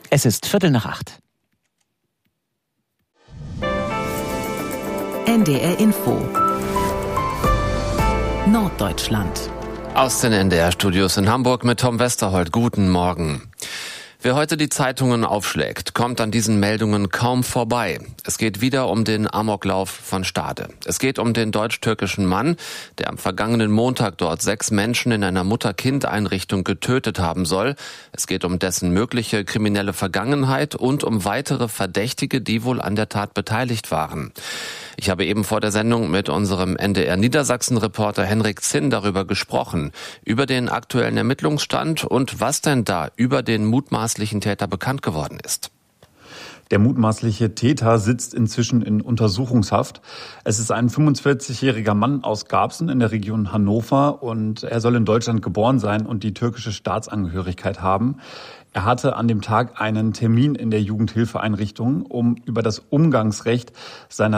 Es ist 7:45. NDR Info Norddeutschland. Aus den NDR-Studios in Hamburg mit Tom Westerholt. Guten Morgen. Wer heute die Zeitungen aufschlägt, kommt an diesen Meldungen kaum vorbei. Es geht wieder um den Amoklauf von Stade. Es geht um den deutsch-türkischen Mann, der am vergangenen Montag dort 6 Menschen in einer Mutter-Kind-Einrichtung getötet haben soll. Es geht um dessen mögliche kriminelle Vergangenheit und um weitere Verdächtige, die wohl an der Tat beteiligt waren. Ich habe eben vor der Sendung mit unserem NDR-Niedersachsen-Reporter Henrik Zinn darüber gesprochen, über den aktuellen Ermittlungsstand und was denn da über den mutmaßlichen Täter bekannt geworden ist. Der mutmaßliche Täter sitzt inzwischen in Untersuchungshaft. Es ist ein 45-jähriger Mann aus Garbsen in der Region Hannover und er soll in Deutschland geboren sein und die türkische Staatsangehörigkeit haben. Er hatte an dem Tag einen Termin in der Jugendhilfeeinrichtung, um über das Umgangsrecht seiner